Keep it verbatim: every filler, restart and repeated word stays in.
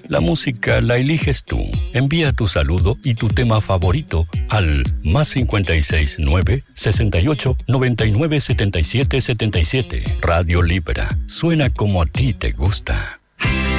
La música la eliges tú. Envía tu saludo y tu tema favorito al más cincuenta y seis nueve, sesenta y ocho, noventa y nueve, setenta y siete, setenta y siete. Radio Libera. Suena como a ti te gusta.